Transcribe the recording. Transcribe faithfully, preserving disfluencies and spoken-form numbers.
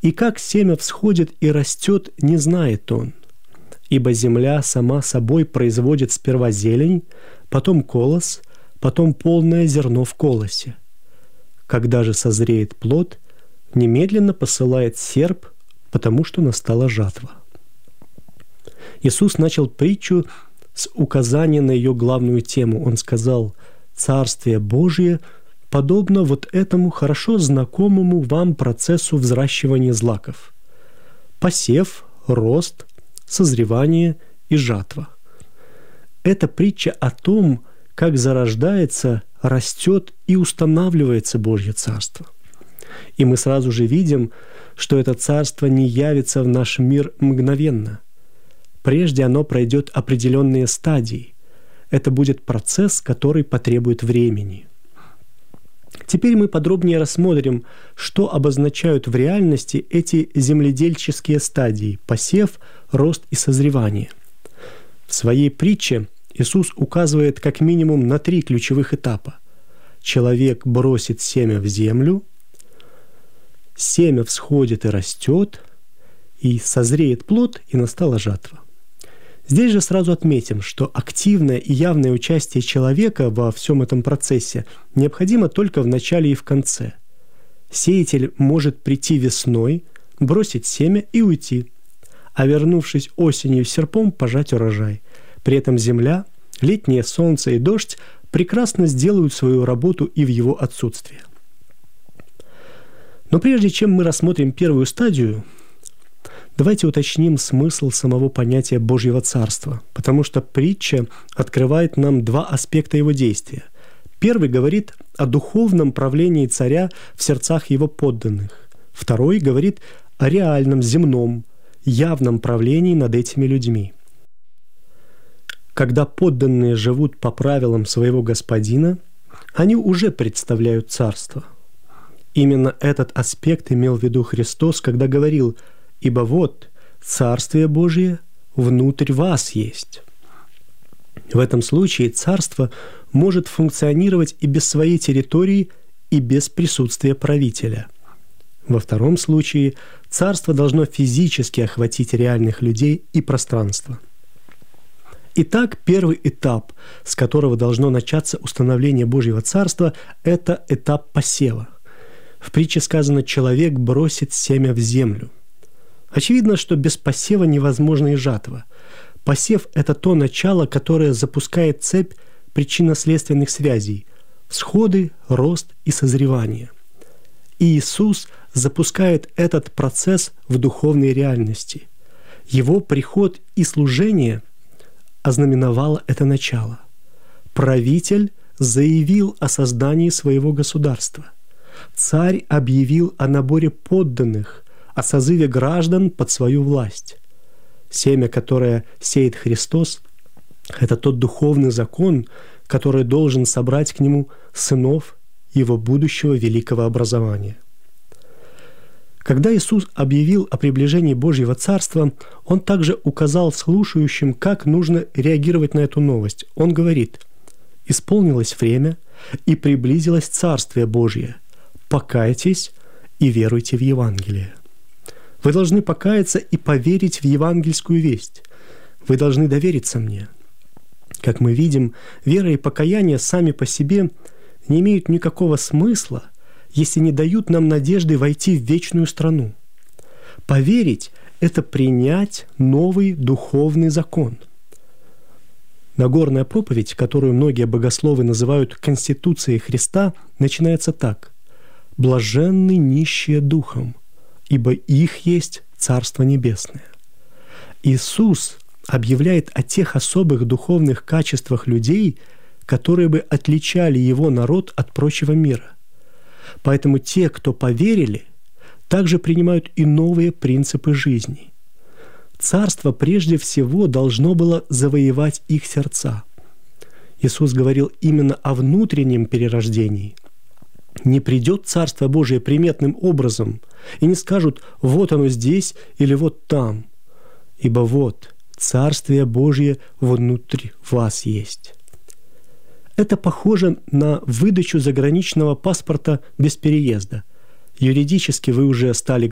И как семя всходит и растет, не знает он. Ибо земля сама собой производит сперва зелень, потом колос, потом полное зерно в колосе. Когда же созреет плод, немедленно посылает серп, потому что настала жатва». Иисус начал притчу с указания на ее главную тему. Он сказал: «Царствие Божие подобно вот этому хорошо знакомому вам процессу взращивания злаков. Посев, рост, созревание и жатва». Это притча о том, как зарождается, растет и устанавливается Божье Царство. И мы сразу же видим, что это Царство не явится в наш мир мгновенно. Прежде оно пройдет определенные стадии. Это будет процесс, который потребует времени. Теперь мы подробнее рассмотрим, что обозначают в реальности эти земледельческие стадии – посев, рост и созревание. В своей притче Иисус указывает как минимум на три ключевых этапа. Человек бросит семя в землю, семя всходит и растет, и созреет плод, и настала жатва. Здесь же сразу отметим, что активное и явное участие человека во всем этом процессе необходимо только в начале и в конце. Сеятель может прийти весной, бросить семя и уйти, а вернувшись осенью серпом, пожать урожай. При этом земля, летнее солнце и дождь прекрасно сделают свою работу и в его отсутствие. Но прежде чем мы рассмотрим первую стадию, давайте уточним смысл самого понятия Божьего Царства, потому что притча открывает нам два аспекта его действия. Первый говорит о духовном правлении царя в сердцах его подданных. Второй говорит о реальном, земном, явном правлении над этими людьми. Когда подданные живут по правилам своего господина, они уже представляют царство. Именно этот аспект имел в виду Христос, когда говорил: «Ибо вот Царствие Божие внутрь вас есть». В этом случае царство может функционировать и без своей территории, и без присутствия правителя. Во втором случае царство должно физически охватить реальных людей и пространство. Итак, первый этап, с которого должно начаться установление Божьего Царства, это этап посева. В притче сказано: «Человек бросит семя в землю». Очевидно, что без посева невозможна и жатва. Посев – это то начало, которое запускает цепь причинно-следственных связей – всходы, рост и созревание. И Иисус запускает этот процесс в духовной реальности. Его приход и служение ознаменовало это начало. Правитель заявил о создании своего государства. Царь объявил о наборе подданных, о созыве граждан под свою власть. Семя, которое сеет Христос, это тот духовный закон, который должен собрать к нему сынов его будущего великого образования. Когда Иисус объявил о приближении Божьего Царства, Он также указал слушающим, как нужно реагировать на эту новость. Он говорит: «Исполнилось время, и приблизилось Царствие Божье. Покайтесь и веруйте в Евангелие». Вы должны покаяться и поверить в евангельскую весть. Вы должны довериться мне. Как мы видим, вера и покаяние сами по себе не имеют никакого смысла, если не дают нам надежды войти в вечную страну. Поверить – это принять новый духовный закон. Нагорная проповедь, которую многие богословы называют Конституцией Христа, начинается так: «Блаженны нищие духом, ибо их есть Царство Небесное». Иисус объявляет о тех особых духовных качествах людей, которые бы отличали его народ от прочего мира. Поэтому те, кто поверили, также принимают и новые принципы жизни. Царство прежде всего должно было завоевать их сердца. Иисус говорил именно о внутреннем перерождении. Не придет Царство Божие приметным образом, и не скажут: «Вот оно здесь» или «вот там», ибо вот Царствие Божие внутри вас есть. Это похоже на выдачу заграничного паспорта без переезда. Юридически вы уже стали